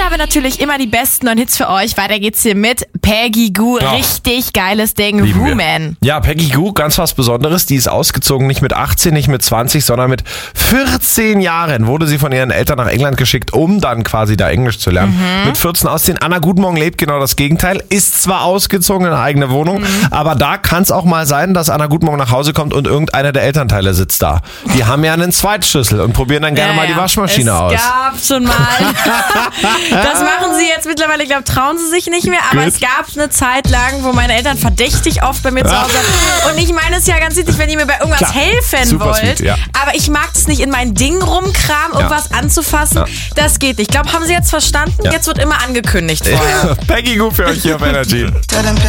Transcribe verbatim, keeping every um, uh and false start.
habe natürlich immer die besten neuen Hits für euch. Weiter geht's hier mit Peggy Gou. Ja. Richtig geiles Ding. Lieben wir. Woman. Ja, Peggy Gou, ganz was Besonderes. Die ist ausgezogen, nicht mit achtzehn, nicht mit zwanzig, sondern mit vierzehn Jahren wurde sie von ihren Eltern nach England geschickt, um dann quasi da Englisch zu lernen. Mhm. Mit vierzehn ausziehen. Anna Gutmorgen lebt genau das Gegenteil. Ist zwar ausgezogen in eine eigene Wohnung, mhm. aber da kann es auch mal sein, dass Anna Gutmorgen nach Hause kommt und irgendeiner der Elternteile sitzt da. Die haben ja einen Zweitschlüssel und probieren dann gerne ja, mal die ja. Waschmaschine es aus. Es gab schon mal. Das machen sie jetzt mittlerweile, ich glaube, trauen sie sich nicht mehr. Aber Gut. es gab eine Zeit lang, wo meine Eltern verdächtig oft bei mir zu Hause waren. Und ich meine es ja ganz witzig, wenn ihr mir bei irgendwas Klar. helfen Super wollt. sweet, ja. Aber ich mag es nicht, in mein Ding rumkramen, irgendwas ja. anzufassen. Ja. Das geht nicht. Ich glaube, haben sie jetzt verstanden? Ja. Jetzt wird immer angekündigt vorher. Peggy Gou für euch hier auf Energy.